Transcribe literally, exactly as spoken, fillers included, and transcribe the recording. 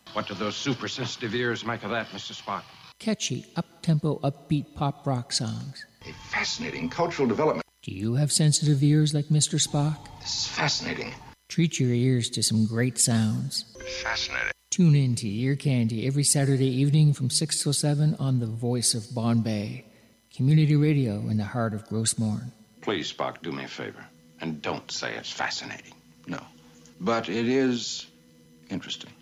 What do those super-sensitive ears make of that, Mister Spock? Catchy, up-tempo, upbeat pop rock songs. A fascinating cultural development. Do you have sensitive ears like Mister Spock? This is fascinating. Treat your ears to some great sounds. Fascinating. Tune in to Ear Candy every Saturday evening from six till seven on the Voice of Bombay, community radio in the heart of Grossmorn. Please, Spock, do me a favor, and don't say it's fascinating. No, but it is interesting.